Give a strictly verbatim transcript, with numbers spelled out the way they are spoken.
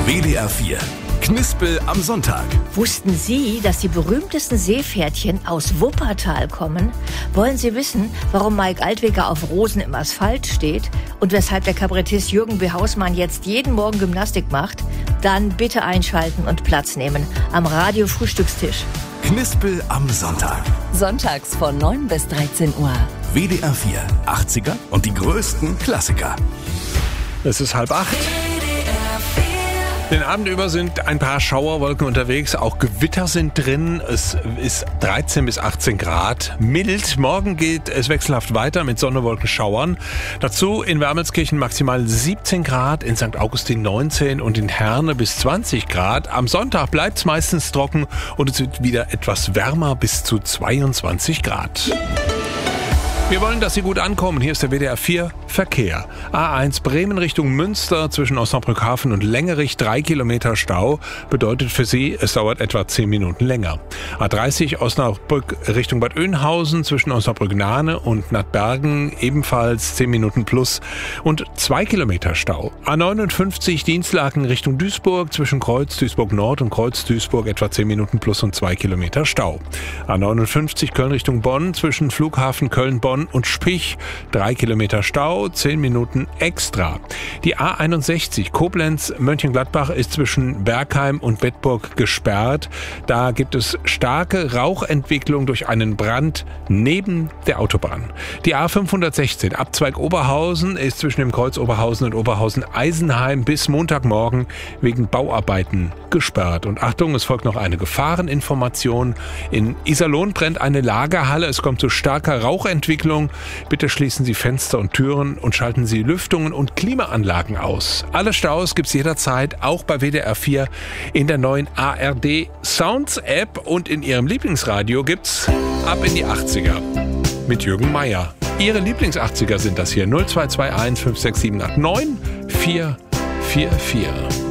W D R vier. Knispel am Sonntag. Wussten Sie, dass die berühmtesten Seepferdchen aus Wuppertal kommen? Wollen Sie wissen, warum Mike Altweger auf Rosen im Asphalt steht und weshalb der Kabarettist Jürgen B. Hausmann jetzt jeden Morgen Gymnastik macht? Dann bitte einschalten und Platz nehmen am Radio-Frühstückstisch. Knispel am Sonntag. Sonntags von neun bis dreizehn Uhr. W D R vier. achtziger und die größten Klassiker. Es ist halb acht. Den Abend über sind ein paar Schauerwolken unterwegs, auch Gewitter sind drin. Es ist dreizehn bis achtzehn Grad, mild. Morgen geht es wechselhaft weiter mit Sonne, Wolken, Schauern. Dazu in Wermelskirchen maximal siebzehn Grad, in Sankt Augustin neunzehn und in Herne bis zwanzig Grad. Am Sonntag bleibt es meistens trocken und es wird wieder etwas wärmer, bis zu zweiundzwanzig Grad. Wir wollen, dass Sie gut ankommen. Hier ist der W D R vier Verkehr. A eins Bremen Richtung Münster zwischen Osnabrück-Hafen und Längerich drei Kilometer Stau. Bedeutet für Sie, es dauert etwa zehn Minuten länger. A dreißig Osnabrück Richtung Bad Oeynhausen zwischen Osnabrück-Nahne und Nattbergen ebenfalls zehn Minuten plus und zwei Kilometer Stau. A neunundfünfzig Dienstlaken Richtung Duisburg zwischen Kreuz Duisburg Nord und Kreuz Duisburg etwa zehn Minuten plus und zwei Kilometer Stau. A neunundfünfzig Köln Richtung Bonn zwischen Flughafen Köln-Bonn und Spich, drei Kilometer Stau, zehn Minuten extra. Die A einundsechzig Koblenz-Mönchengladbach ist zwischen Bergheim und Bedburg gesperrt. Da gibt es starke Rauchentwicklung durch einen Brand neben der Autobahn. Die A fünfhundertsechzehn Abzweig Oberhausen ist zwischen dem Kreuz Oberhausen und Oberhausen-Eisenheim bis Montagmorgen wegen Bauarbeiten gesperrt. Und Achtung, es folgt noch eine Gefahreninformation. In Iserlohn brennt eine Lagerhalle. Es kommt zu starker Rauchentwicklung. Bitte schließen Sie Fenster und Türen und schalten Sie Lüftungen und Klimaanlagen aus. Alle Staus gibt's jederzeit, auch bei W D R vier, in der neuen A R D Sounds App und in Ihrem Lieblingsradio gibt's Ab in die achtziger mit Jürgen Meier. Ihre Lieblings-achtziger sind das hier null zwei zwei eins fünf sechs sieben acht neun vier vier vier.